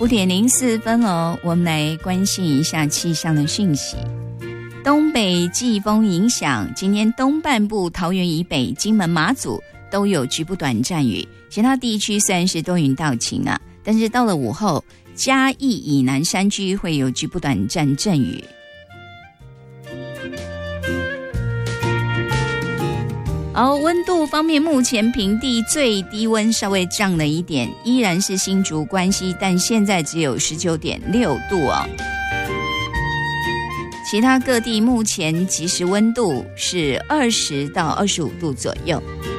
5:04哦，我们来关心一下气象的讯息。东北季风影响，今天东半部桃园以北、金门、马祖都有局部短暂雨，其他地区虽然是多云到晴啊，但是到了午后，嘉义以南山区会有局部短暂阵雨。温度方面，目前平地最低温稍微降了一点，依然是新竹关西，但现在只有19.6度哦。其他各地目前即时温度是20到25度左右。